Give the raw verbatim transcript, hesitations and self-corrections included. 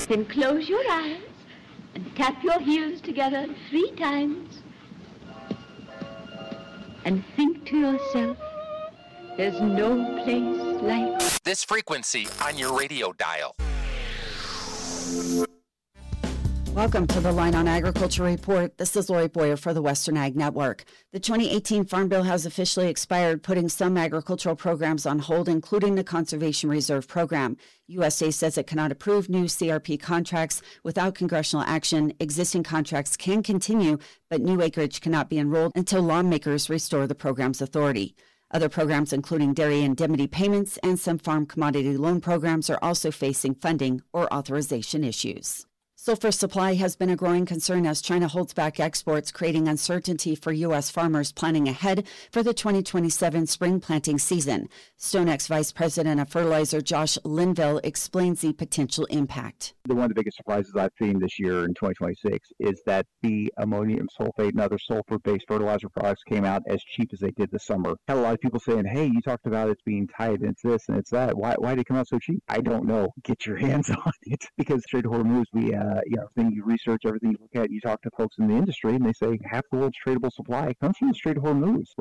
Then close your eyes and tap your heels together three times and think to yourself, there's no place like this frequency on your radio dial. Welcome to the Line on Agriculture Report. This is Lori Boyer for the Western Ag Network. The twenty eighteen Farm Bill has officially expired, putting some agricultural programs on hold, including the Conservation Reserve Program. U S A says it cannot approve new C R P contracts without congressional action. Existing contracts can continue, but new acreage cannot be enrolled until lawmakers restore the program's authority. Other programs, including dairy indemnity payments and some farm commodity loan programs, are also facing funding or authorization issues. Sulfur supply has been a growing concern as China holds back exports, creating uncertainty for U S farmers planning ahead for the twenty twenty-seven spring planting season. StoneX Vice President of Fertilizer Josh Linville explains the potential impact. One of the biggest surprises I've seen this year in twenty twenty-six is that the ammonium sulfate and other sulfur-based fertilizer products came out as cheap as they did this summer. Had a lot of people saying, hey, you talked about it's being tight, and it's this and it's that. Why, why did it come out so cheap? I don't know. Get your hands on it. Because Strait of Hormuz, we, uh, you know, everything you research, everything you look at, you talk to folks in the industry, and they say half the world's tradable supply comes from the Strait of Hormuz.